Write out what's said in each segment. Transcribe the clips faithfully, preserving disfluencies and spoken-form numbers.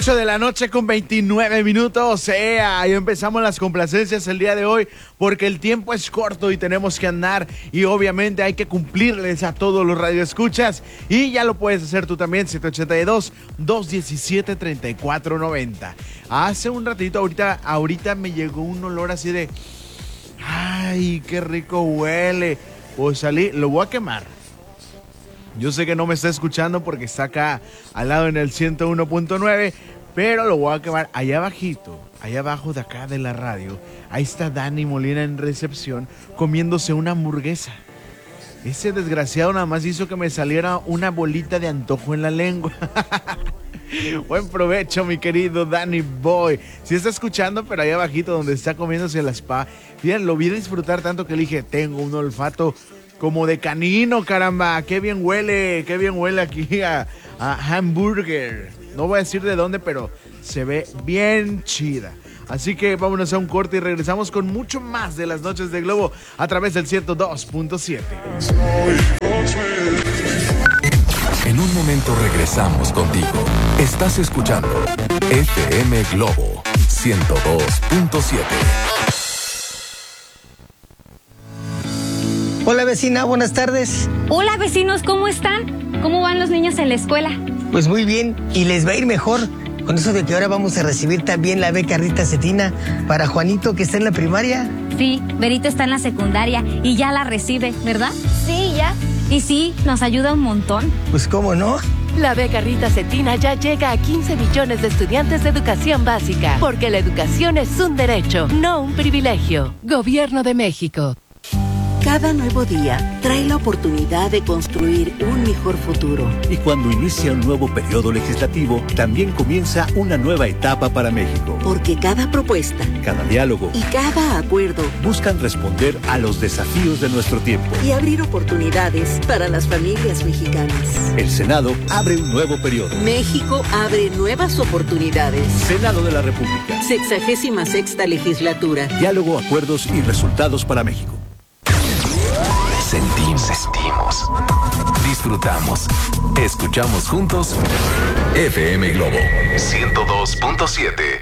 ocho de la noche con veintinueve minutos. Eh, ahí empezamos las complacencias el día de hoy porque el tiempo es corto y tenemos que andar y obviamente hay que cumplirles a todos los radioescuchas y ya lo puedes hacer tú también, siete ocho dos, dos uno siete, tres cuatro nueve cero. Hace un ratito, ahorita, ahorita me llegó un olor así de... ¡Ay, qué rico huele! Pues salí, lo voy a quemar. Yo sé que no me está escuchando porque está acá al lado en el ciento uno punto nueve, pero lo voy a quemar allá abajito, allá abajo de acá de la radio. Ahí está Dani Molina en recepción comiéndose una hamburguesa. Ese desgraciado nada más hizo que me saliera una bolita de antojo en la lengua. Buen provecho, mi querido Danny Boy. Si está escuchando, pero ahí abajito donde está comiéndose la spa. Bien, lo vi disfrutar tanto que le dije, tengo un olfato como de canino, caramba. Qué bien huele, qué bien huele aquí a, a hamburger. No voy a decir de dónde, pero se ve bien chida. Así que vámonos a un corte y regresamos con mucho más de las noches de Globo a través del ciento dos punto siete. En un momento regresamos contigo. Estás escuchando F M Globo ciento dos punto siete. Hola vecina, buenas tardes. Hola vecinos, ¿cómo están? ¿Cómo van los niños en la escuela? Pues muy bien, y les va a ir mejor. Con eso de que ahora vamos a recibir también la beca Rita Cetina para Juanito, que está en la primaria. Sí, Berito está en la secundaria y ya la recibe, ¿verdad? Sí, ya. Y sí, nos ayuda un montón. Pues cómo no. La beca Rita Cetina ya llega a quince millones de estudiantes de educación básica, porque la educación es un derecho, no un privilegio. Gobierno de México. Cada nuevo día trae la oportunidad de construir un mejor futuro. Y cuando inicia un nuevo periodo legislativo, también comienza una nueva etapa para México. Porque cada propuesta, cada diálogo y cada acuerdo buscan responder a los desafíos de nuestro tiempo y abrir oportunidades para las familias mexicanas. El Senado abre un nuevo periodo. México abre nuevas oportunidades. Senado de la República. Sexagésima sexta legislatura. Diálogo, acuerdos y resultados para México. Sentimos, sentimos, disfrutamos, escuchamos juntos F M Globo ciento dos punto siete.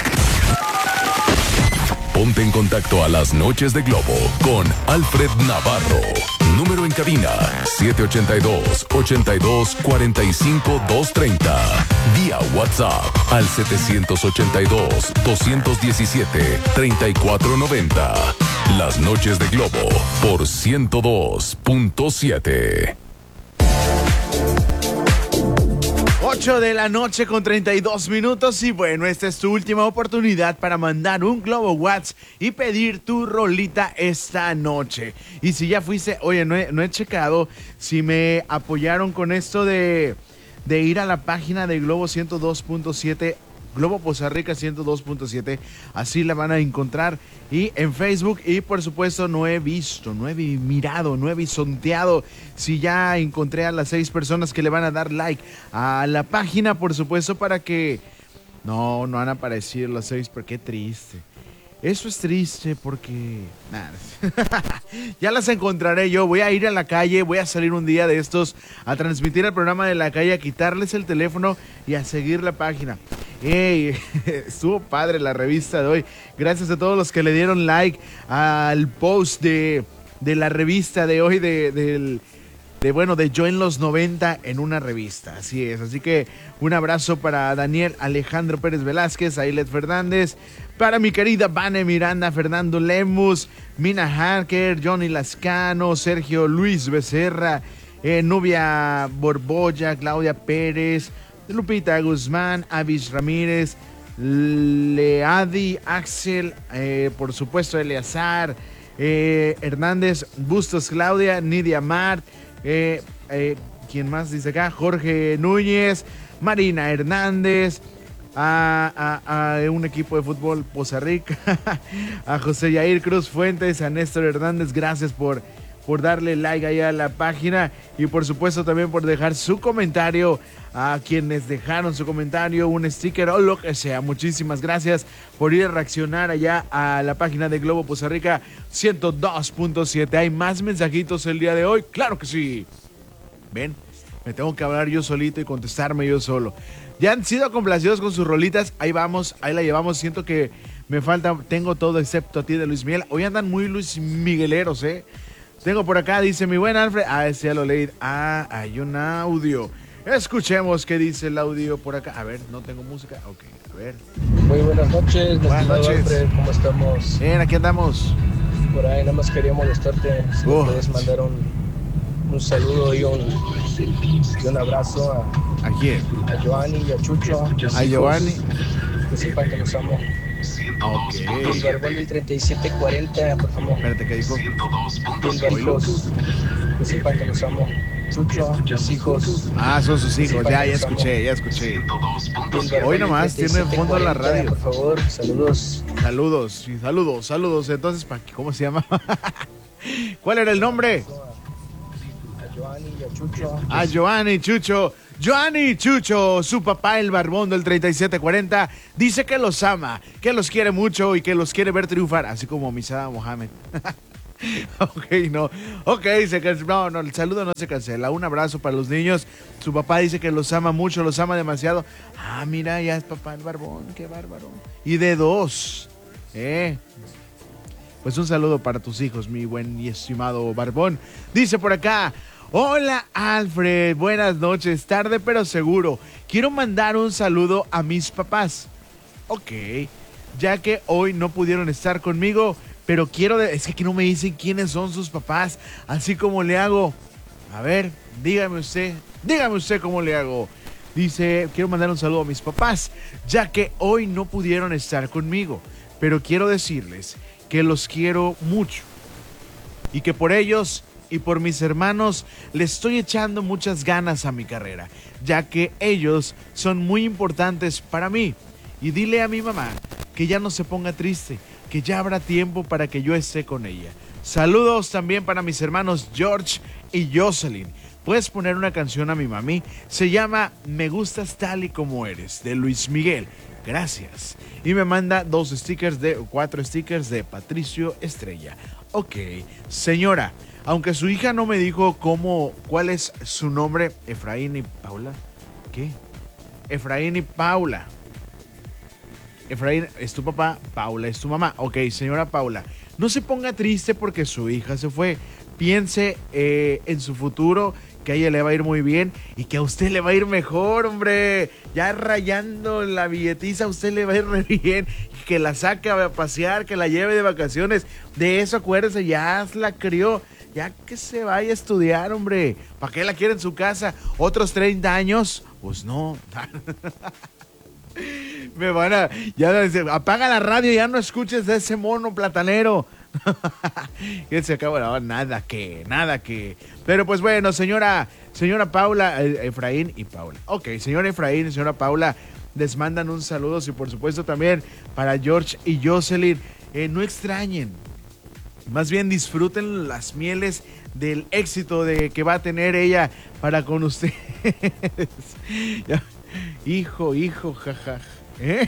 Ponte en contacto a las noches de Globo con Alfred Navarro. Número en cabina siete ocho dos, ocho dos, cuatro cinco, dos tres cero. Vía WhatsApp al siete ocho dos, dos uno siete, tres cuatro nueve cero. Las noches de Globo por ciento dos punto siete. ocho de la noche con treinta y dos minutos y bueno, esta es tu última oportunidad para mandar un Globo WhatsApp y pedir tu rolita esta noche. Y si ya fuiste, oye, no he, no he checado si me apoyaron con esto de, de ir a la página de Globo ciento dos punto siete, Globo Poza Rica ciento dos punto siete, así la van a encontrar, y en Facebook, y por supuesto no he visto, no he mirado, no he bisonteado si ya encontré a las seis personas que le van a dar like a la página, por supuesto, para que no, no van a aparecer las seis, pero qué triste. Eso es triste porque... Nah, ya las encontraré yo. Voy a ir a la calle, voy a salir un día de estos a transmitir el programa de la calle, a quitarles el teléfono y a seguir la página. Hey, estuvo padre la revista de hoy. Gracias a todos los que le dieron like al post de, de la revista de hoy, de, del... de bueno, de Yo en los noventa en una revista, así es, así que un abrazo para Daniel Alejandro Pérez Velázquez, Ailet Fernández, para mi querida Vane Miranda, Fernando Lemus, Mina Harker, Johnny Lascano, Sergio Luis Becerra, eh, Nubia Borbolla, Claudia Pérez, Lupita Guzmán, Avis Ramírez, Leadi, Axel, eh, por supuesto Eleazar, eh, Hernández, Bustos Claudia, Nidia Mart, Eh, eh, ¿quién más dice acá? Jorge Núñez, Marina Hernández, a, a, a un equipo de fútbol Poza Rica, a José Yair Cruz Fuentes, a Néstor Hernández, gracias por, por darle like allá a la página y por supuesto también por dejar su comentario, a quienes dejaron su comentario, un sticker o lo que sea. Muchísimas gracias por ir a reaccionar allá a la página de Globo Poza Rica ciento dos punto siete. ¿Hay más mensajitos el día de hoy? ¡Claro que sí! Ven, me tengo que hablar yo solito y contestarme yo solo. Ya han sido complacidos con sus rolitas. Ahí vamos, ahí la llevamos. Siento que me falta, tengo todo excepto a ti de Luis Miguel. Hoy andan muy Luis Migueleros, ¿eh? Tengo por acá, dice mi buen Alfred. Ah, ese ya lo leí. Ah, hay un audio. Escuchemos qué dice el audio por acá. A ver, no tengo música. Ok, a ver. Muy buenas noches. Buenas noches. Alfred, ¿cómo estamos? Bien, aquí andamos. Por ahí nada más quería molestarte. Si Oh. me puedes mandar un, un saludo y un, y un abrazo a, ¿A quién? a Giovanni y a Chucho. mis A hijos, Giovanni. Que sepan que los amo. Ok. El Barbón del treinta y siete cuarenta, por favor. Espérate, ¿qué dijo? Mil barbos. Que sepan que los amo. Chucho, mis hijos. Ah, son sus hijos. sepan Ya, que ya los amo. escuché, ya escuché. Mil Barbón Hoy del nomás tiene treinta y siete fondo la cuarenta, radio. Por favor, saludos. Saludos, sí, saludos, saludos. Entonces, ¿para qué? ¿Cómo se llama? ¿Cuál era el nombre? A Giovanni y a Chucho. A Giovanni Chucho. Giovanni Chucho, su papá, el Barbón del treinta y siete cuarenta, dice que los ama, que los quiere mucho y que los quiere ver triunfar, así como Misada Mohamed. Ok, no. Ok, se cancela. No, no, el saludo no se cancela. Un abrazo para los niños. Su papá dice que los ama mucho, los ama demasiado. Ah, mira, ya es papá el Barbón, qué bárbaro. Y de dos. Eh. Pues un saludo para tus hijos, mi buen y estimado Barbón. Dice por acá: hola Alfred, buenas noches, tarde pero seguro. Quiero mandar un saludo a mis papás. Ok, ya que hoy no pudieron estar conmigo, pero quiero... De... Es que aquí no me dicen quiénes son sus papás, así como le hago. A ver, dígame usted, dígame usted cómo le hago. Dice, quiero mandar un saludo a mis papás, ya que hoy no pudieron estar conmigo, pero quiero decirles que los quiero mucho y que por ellos y por mis hermanos le estoy echando muchas ganas a mi carrera, ya que ellos son muy importantes para mí. Y dile a mi mamá que ya no se ponga triste, que ya habrá tiempo para que yo esté con ella. Saludos también para mis hermanos George y Jocelyn. Puedes poner una canción a mi mami, se llama Me gustas tal y como eres, de Luis Miguel. Gracias. Y me manda dos stickers de, cuatro stickers de Patricio Estrella. Ok, señora, aunque su hija no me dijo cómo, cuál es su nombre, Efraín y Paula. ¿Qué? Efraín y Paula. Efraín es tu papá, Paula es tu mamá. Ok, señora Paula, no se ponga triste porque su hija se fue. Piense eh, en su futuro, que a ella le va a ir muy bien y que a usted le va a ir mejor, hombre. Ya rayando la billetiza, a usted le va a ir re bien. Que la saque a pasear, que la lleve de vacaciones. De eso acuérdese, ya la crió. Ya que se vaya a estudiar, hombre. ¿Para qué la quiere en su casa? ¿Otros treinta años? Pues no. Me van a... Ya apaga la radio, ya no escuches de ese mono platanero. Que se acabó, no, nada que, nada que. Pero pues bueno, señora, señora Paula, Efraín y Paula. Ok, señora Efraín y señora Paula, les mandan un saludo y por supuesto también para George y Jocelyn. Eh, no extrañen, más bien disfruten las mieles del éxito de que va a tener ella para con ustedes. Hijo, hijo, jaja. ¿Eh?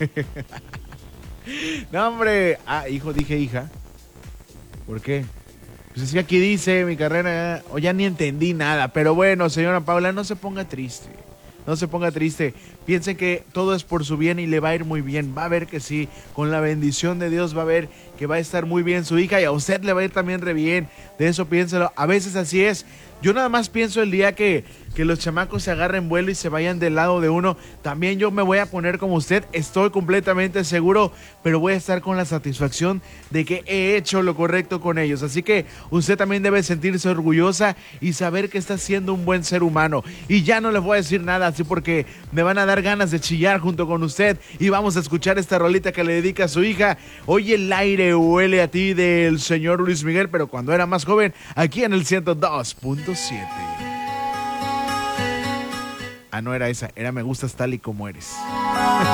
No, hombre. Ah, hijo, dije hija. ¿Por qué? Pues es que aquí dice mi carrera, o ya ni entendí nada. Pero bueno, señora Paula, no se ponga triste. No se ponga triste. Piense que todo es por su bien y le va a ir muy bien. Va a ver que sí. Con la bendición de Dios va a ver que va a estar muy bien su hija y a usted le va a ir también re bien. De eso piénselo. A veces así es. Yo nada más pienso el día que, que los chamacos se agarren vuelo y se vayan del lado de uno. También yo me voy a poner como usted. Estoy completamente seguro, pero voy a estar con la satisfacción de que he hecho lo correcto con ellos. Así que usted también debe sentirse orgullosa y saber que está siendo un buen ser humano. Y ya no les voy a decir nada así porque me van a dar ganas de chillar junto con usted. Y vamos a escuchar esta rolita que le dedica a su hija. Hoy el aire huele a ti, del señor Luis Miguel, pero cuando era más joven, aquí en el ciento dos punto siete. Ah, no era esa, era Me gustas tal y como eres.